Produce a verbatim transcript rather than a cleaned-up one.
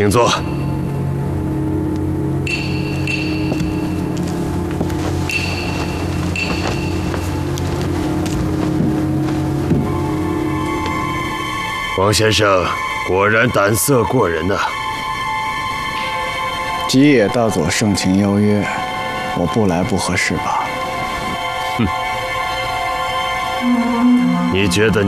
请坐。王先生果然胆色过人呐、啊！ 吉野道佐盛情邀约，我不来不合适吧？ 哼，你觉得你？